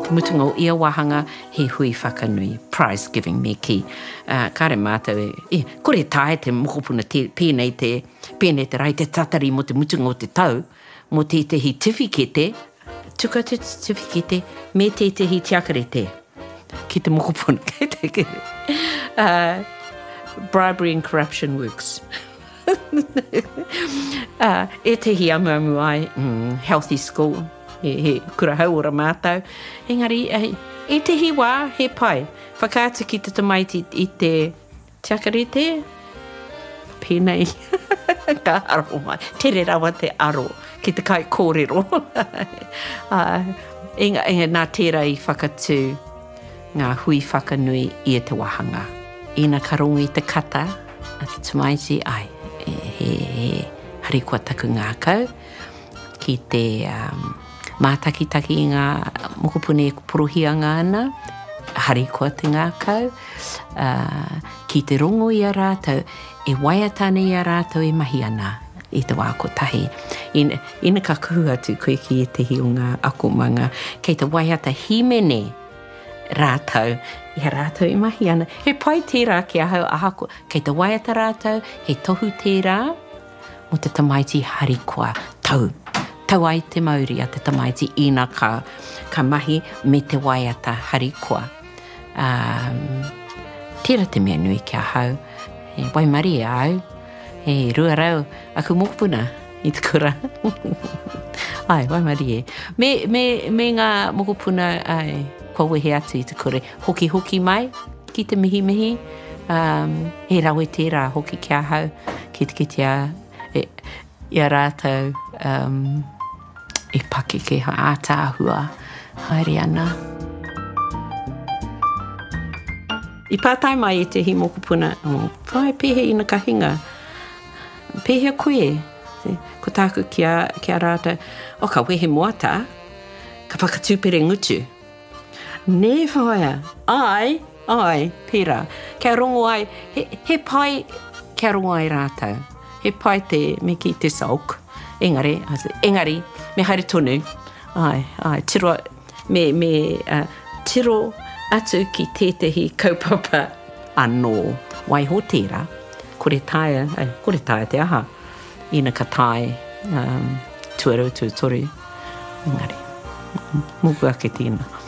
te mutunga o ia wahanga he hui whakanui, prize giving me ki. Kare mātou kore tae te mokopuna pēnei te rai te tatari mo te mutunga o te tau, mo te hi tifikete, tuka te tifikete, me te hi tiakarete, ki te mokopuna. Bribery and corruption works. E te hi amu ai, healthy school, he kura hau ora mātou. Engari, e te hi wā, he pai. Whakaata ki te tamaiti i te tiakarete, pēnei, ka aro mai. Tere rawa te aro, ki te kai kōrero. Nā tērā I whakatū ngā hui whakanui I te wahanga. Ina karongo I te kata, a te tamaiti ai. He harikua taku ngā kau ki te mātakitaki I ngā mokopune porohianga ana, harikua te ngā kau, ki te rongo I a rātou, e waiatane I a rātou e mahi ana I te wā kotahi. Ina ka kuhu atu koe ki te hi o ngā akomanga, kei te waiata himene rātou, I rātou I mahi ana. He pai tērā ki ahau ahako, kei te waiata rātou, he tohu tērā, mo te tamaiti harikua, tau ai te mauri a te tamaiti ina ka mahi me te waiata harikua. Tērā te mea nui ki ahau, he waimari au, he rua rau, aku mokopuna I te kura. Ai, waimari e. Me ngā mokopuna, ai, kua wehe atu I te kore, hoki mai, ki te mihi, he rawe tērā hoki ki ahau, ki te kitea, I a rātou, I paki ke ātāhua, haere ana. I pātai mai I te hi mokopuna, whai pehe ina ka hinga, pehe koe, ko tāku ki a rātou, o ka wehe moata, ka whakatūpere ngutu. Ne whaia, ai, pera, kia rongo ai, he pai kia rongo ai rātou, he pai me ki te sauk, engari, me haere tonu, tiro, tiro atu ki tētahi kaupapa anō, waiho tērā, kore tae te aha, ina ka tae, tuaru, tuatoru, engari, muku ake tīna.